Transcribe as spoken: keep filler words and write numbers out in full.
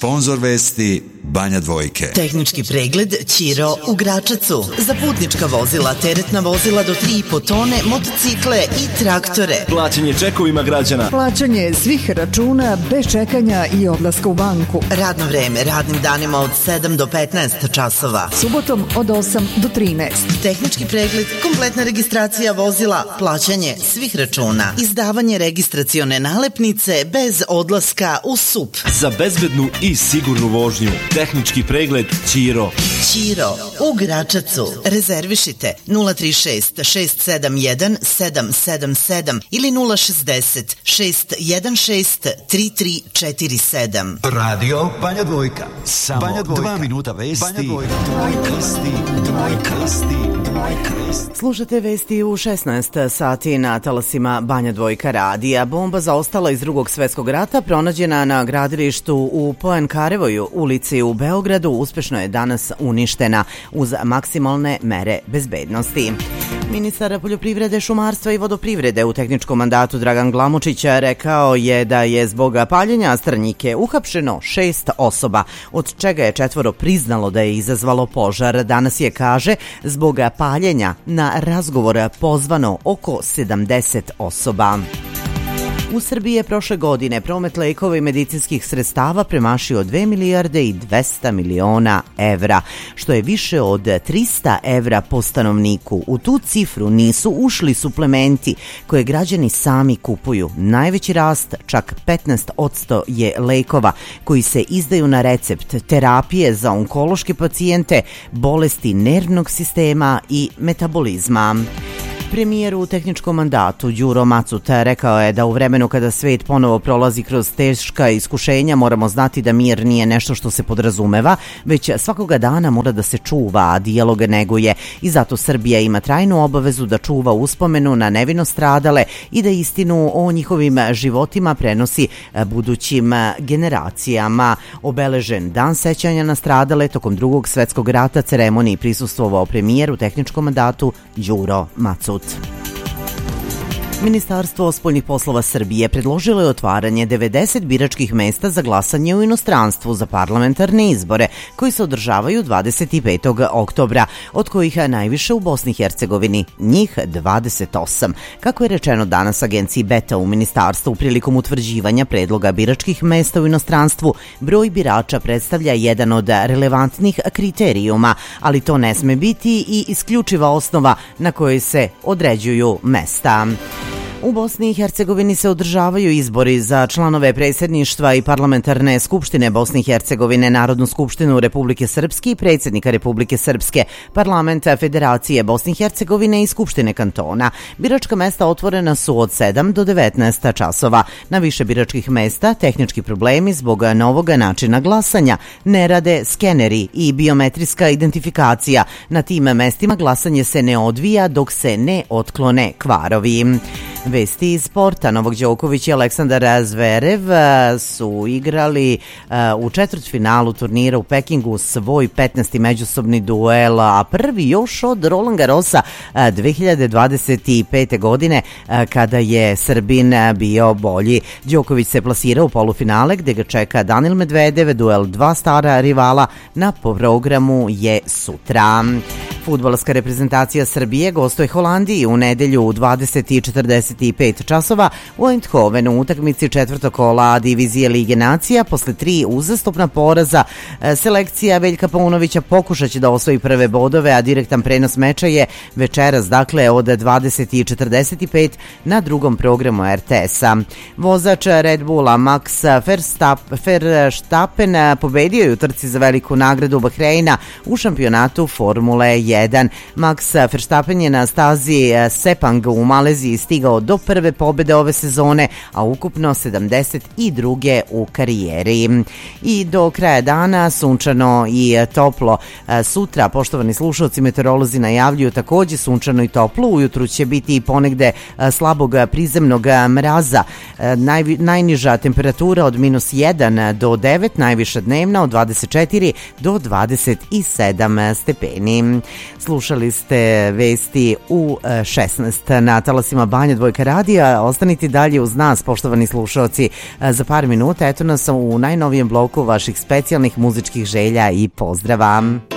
Sponzor vesti Banja Dvojke. Tehnički pregled Ćiro u Gračacu. Za putnička vozila, teretna vozila do tri i po tone, motocikle i traktore. Plaćanje čekovima građana. Plaćanje svih računa bez čekanja i odlaska u banku. Radno vreme radnim danima od sedam do petnaest časova. Subotom od osam do trinaest. Tehnički pregled, kompletna registracija vozila, plaćanje svih računa, izdavanje registracione nalepnice bez odlaska u S U P. Za bezbednu i sigurnu vožnju. Tehnički pregled Ćiro. Ćiro u Gračacu. Rezervišite nula tri šest šest sedam jedan sedam sedam sedam ili nula šezdeset šest jedan šest tri tri četiri sedam. Radio Banja Dvojka. Samo Banja Dvojka. dva minuta vesti. Banja Dvojka. Dvojka. Vesti. Dvojka. Vesti. Dvojka. Slušate vesti u šesnaest sati na talasima Banja Dvojka radija. Bomba zaostala iz Drugog svetskog rata pronađena na gradilištu u Poenkarevoju ulici u Beogradu uspešno je danas uništena uz maksimalne mere bezbednosti. Ministar poljoprivrede, šumarstva i vodoprivrede u tehničkom mandatu Dragan Glamočić rekao je da je zbog paljenja strnjike uhapšeno šest osoba, od čega je četvoro priznalo da je izazvalo požar. Danas je, kaže, zbog paljenja na razgovor pozvano oko sedamdeset osoba. U Srbiji je prošle godine promet lekova i medicinskih sredstava premašio dve milijarde i dvesta miliona evra, što je više od trista evra po stanovniku. U tu cifru nisu ušli suplementi koje građani sami kupuju. Najveći rast, čak petnaest posto, je lekova koji se izdaju na recept, terapije za onkološke pacijente, bolesti nervnog sistema i metabolizma. Premijer u tehničkom mandatu Đuro Macut rekao je da u vremenu kada svet ponovo prolazi kroz teška iskušenja moramo znati da mir nije nešto što se podrazumeva, već svakoga dana mora da se čuva, a dijalog neguje, i zato Srbija ima trajnu obavezu da čuva uspomenu na nevino stradale i da istinu o njihovim životima prenosi budućim generacijama. Obeležen dan sećanja na stradale tokom Drugog svetskog rata ceremoniji prisustvovao premijer u tehničkom mandatu Đuro Macut. Ministarstvo spoljnih poslova Srbije predložilo je otvaranje devedeset biračkih mesta za glasanje u inostranstvu za parlamentarne izbore koji se održavaju dvadeset petog oktobra, od kojih najviše u Bosni i Hercegovini, njih dvadeset osam. Kako je rečeno danas agenciji Beta u ministarstvu, prilikom utvrđivanja predloga biračkih mesta u inostranstvu, broj birača predstavlja jedan od relevantnih kriterijuma, ali to ne sme biti i isključiva osnova na kojoj se određuju mesta. U Bosni i Hercegovini se održavaju izbori za članove predsjedništva i parlamentarne skupštine Bosne i Hercegovine, Narodnu skupštinu Republike Srpske i predsjednika Republike Srpske, parlamenta Federacije Bosne i Hercegovine i Skupštine kantona. Biračka mesta otvorena su od sedam do devetnaest časova. Na više biračkih mesta tehnički problemi zbog novog načina glasanja, ne rade skeneri i biometrijska identifikacija. Na tim mestima glasanje se ne odvija dok se ne otklone kvarovi. Vesti iz sporta. Novak Đoković i Aleksandar Zverev su igrali u četvrtfinalu turnira u Pekingu svoj petnaesti međusobni duel, a prvi još od Roland Garrosa dve hiljade dvadeset pete. godine kada je Srbin bio bolji. Đoković se plasirao u polufinale gde ga čeka Danil Medvedev, duel dva stara rivala na programu je sutra. Fudbalska reprezentacija Srbije gostuje Holandiji u nedelju u dvadeset i četrdeset pet časova u Eindhovenu u utakmici četvrtog kola divizije Lige nacija. Posle tri uzastopna poraza selekcija Veljka Paunovića pokušaće da osvoji prve bodove, a direktan prenos meča je večeras, dakle od dvadeset i četrdeset pet na drugom programu er te esa. Vozač Red Bulla Max Verstappen pobedio je u trci za veliku nagradu Bahreina u šampionatu Formule jedan. Max Verstappen je na stazi Sepang u Maleziji stigao do prve pobede ove sezone, a ukupno sedamdeset druge u karijeri. I do kraja dana sunčano i toplo. Sutra, poštovani slušalci, meteorolozi najavljuju takođe sunčano i toplo. Ujutru će biti ponegde slabog prizemnog mraza. Naj, najniža temperatura od minus jedan do devet, najviša dnevna od dvadeset četiri do dvadeset sedam stepeni. Slušali ste vesti u šesnaest na talasima Banja Dvojka radija. Ostanite dalje uz nas, poštovani slušaoci. Za par minuta eto nas u najnovijem bloku vaših specijalnih muzičkih želja i pozdrava.